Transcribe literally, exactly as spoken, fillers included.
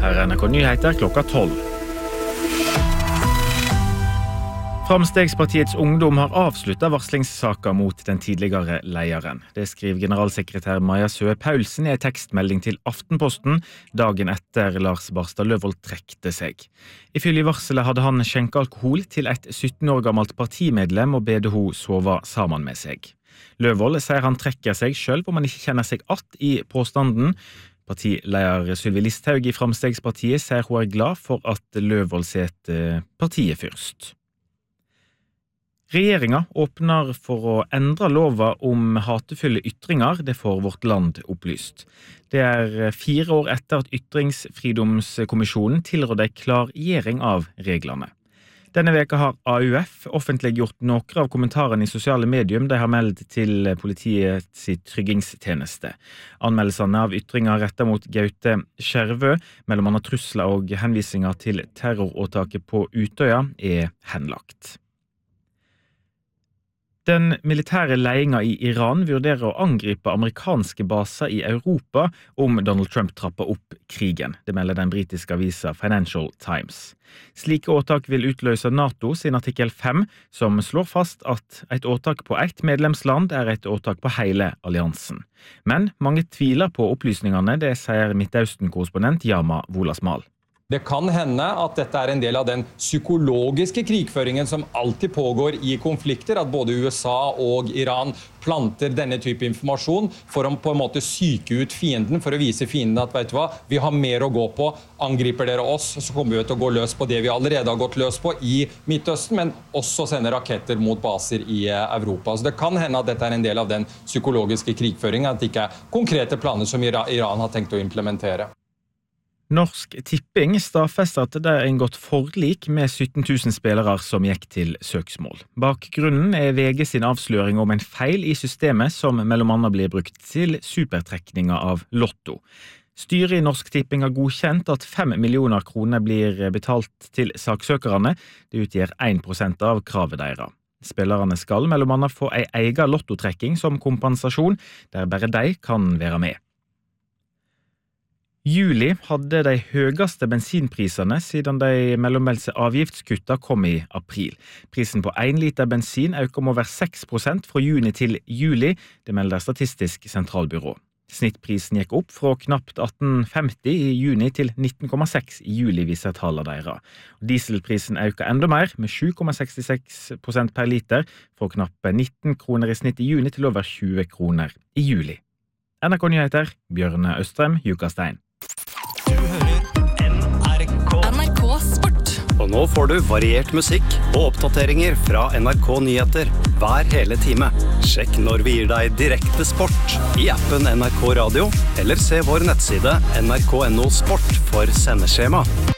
Her er N R K Nyheter klokka tolv. Framstegspartiets ungdom har avsluttet varslingssaker mot den tidligere lederen. Det skriver generalsekretær Maja Søe Paulsen i en tekstmelding til Aftenposten dagen etter Lars Barstad Løvold trekte seg. Ifølge varselet hadde han skjenket alkohol til et sytten år gammelt partimedlem og bedde hun sove sammen med seg. Løvold sier han trekker seg selv om han ikke kjenner seg att i påstanden. Partileder Sylvi Listhaug i Framstegspartiet sier hun er glad for at Løvold setter partiet først. Regjeringa åpner for å endre lova om hatefulle ytringer, det får Vårt Land opplyst. Det er fire år etter at Ytringsfridomskommisjonen tilrådde en klargjering av reglene. Denne veka har A U F offentliggjort noen av kommentarene i sosiale medium de har meldt til politiets tryggingstjeneste. Anmeldelsene av ytringer rettet mot Gaute Skjervø, mellom annet trusler og henvisninger til terroråtaket på Utøya, er henlagt. Den militære ledelsen i Iran vurderer å angripe amerikanske baser i Europa om Donald Trump trapper opp krigen. Det melder den britiske avisa Financial Times. Slike åtak vil utløse NATO sin artikkel fem, som slår fast at et åtak på ett medlemsland er et åtak på hele alliansen. Men mange tviler på opplysningene, det sier Midtøsten-korrespondent Yama Wolasmal. Det kan hende at dette er en del av den psykologiske krigføringen som alltid pågår i konflikter, at både U S A og Iran planter denne type informasjon for å på en måte syke ut fienden, for å vise fienden at, vet du hva, vi har mer å gå på, angriper dere oss, så kommer vi til å gå løs på det vi allerede har gått løs på i Midtøsten, men også sende raketter mot baser i Europa. Så det kan hende at dette er en del av den psykologiske krigføringen, at det ikke er konkrete planer som Iran har tenkt å implementere. Norsk Tipping stadfester at det er en godt forlik med sytten tusen spillere som gikk til søksmål. Bakgrunnen er V G sin avsløring om en feil i systemet som mellom annet blir brukt til supertrekninger av lotto. Styret i Norsk Tipping har godkjent at fem millioner kroner blir betalt til saksøkerne. Det utgjør en prosent av kravet deres. Spillerne skal mellom annet få en egen lottotrekking som kompensasjon, der bare de kan være med. Juli hadde de høyeste bensinprisene siden de mellommeldte avgiftskutta kom i april. Prisen på en liter bensin øker om over seks prosent fra juni til juli, det melder Statistisk sentralbyrå. Snittprisen gikk opp fra knapt atten femti i juni til nitten komma seks i juli, viser tallene deres. Dieselprisen øker enda mer, med sju komma sekstiseks prosent per liter, fra knappe nitten kroner i snitt i juni til over tjue kroner i juli. N R K Nyheter, Bjørne Østrem, Jukastein. Du hører N R K. N R K Sport. Og nå får du variert musikk og oppdateringer fra N R K Nyheter hver hele time. Sjekk når vi gir deg direkte sport i appen N R K Radio, eller se vår nettside N R K punktum no sport for sendeskjema.